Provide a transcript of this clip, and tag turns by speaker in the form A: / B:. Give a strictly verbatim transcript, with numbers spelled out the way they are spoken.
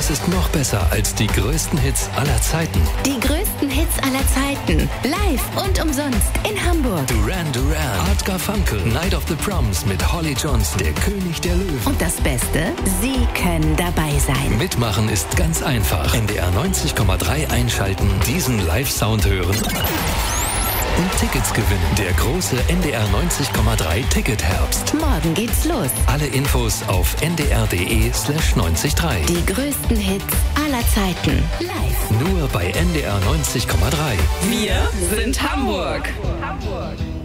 A: Was ist noch besser als die größten Hits aller Zeiten?
B: Die größten Hits aller Zeiten. Live und umsonst in Hamburg.
A: Duran Duran, Art Garfunkel, Night of the Proms mit Holly Johnson, der König der Löwen.
B: Und das Beste, Sie können dabei sein.
A: Mitmachen ist ganz einfach. N D R neunzig Komma drei einschalten, diesen Live-Sound hören und Tickets gewinnen. Der große N D R neunzig Komma drei Ticket-Herbst.
B: Morgen geht's los.
A: Alle Infos auf n d r punkt d e slash neunzig Komma drei.
B: Die größten Hits aller Zeiten. Live.
A: Nur bei N D R neunzig Komma drei.
C: Wir sind Hamburg. Hamburg.